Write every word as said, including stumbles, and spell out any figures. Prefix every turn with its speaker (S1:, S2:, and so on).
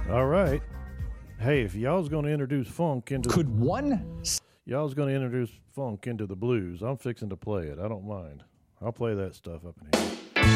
S1: All right. Hey, if y'all's going to introduce funk into
S2: Could one?
S1: y'all's going to introduce funk into the blues, I'm fixing to play it. I don't mind. I'll play that stuff up in here.